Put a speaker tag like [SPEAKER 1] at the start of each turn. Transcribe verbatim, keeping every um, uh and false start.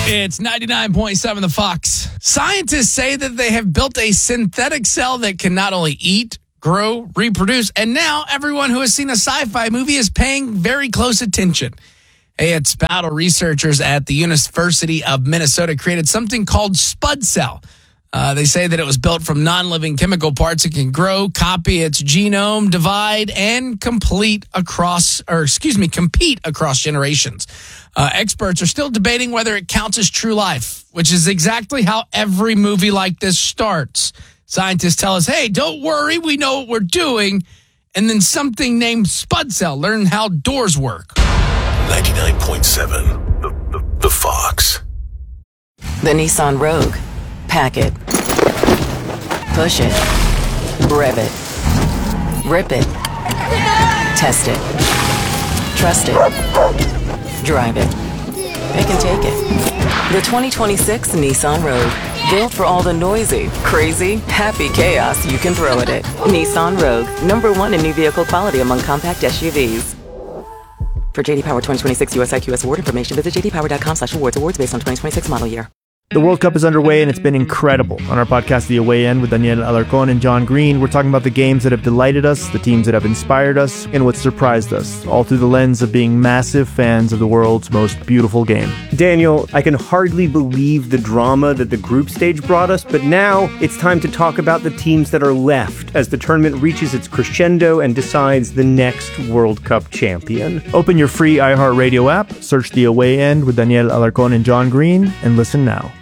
[SPEAKER 1] It's ninety-nine point seven The Fox. Scientists say that they have built a synthetic cell that can not only eat, grow, reproduce, and now everyone who has seen a sci-fi movie is paying very close attention. Hey, it's Battle researchers at the University of Minnesota created something called Spud Cell. Uh, they say that it was built from non-living chemical parts. It can grow, copy its genome, divide, and complete across, or excuse me, compete across generations. Uh, experts are still debating whether it counts as true life, which is exactly how every movie like this starts. Scientists tell us, hey, don't worry, we know what we're doing. And then something named Spud Cell, learn how doors work.
[SPEAKER 2] ninety-nine point seven, the, the, the Fox.
[SPEAKER 3] The Nissan Rogue. Pack it. Push it. Rev it. Rip it. Test it. Trust it. Drive it. Pick and take it. The twenty twenty-six Nissan Rogue. Built for all the noisy, crazy, happy chaos you can throw at it. Nissan Rogue. Number one in new vehicle quality among compact S U Vs. For J D Power twenty twenty-six U S I Q S award information, visit j d power dot com slash awards. Awards based on twenty twenty-six model year.
[SPEAKER 4] The World Cup is underway, and it's been incredible. On our podcast, The Away End, with Daniel Alarcón and John Green, we're talking about the games that have delighted us, the teams that have inspired us, and what surprised us, all through the lens of being massive fans of the world's most beautiful game.
[SPEAKER 5] Daniel, I can hardly believe the drama that the group stage brought us, but now it's time to talk about the teams that are left as the tournament reaches its crescendo and decides the next World Cup champion.
[SPEAKER 4] Open your free iHeartRadio app, search The Away End with Daniel Alarcón and John Green, and listen now.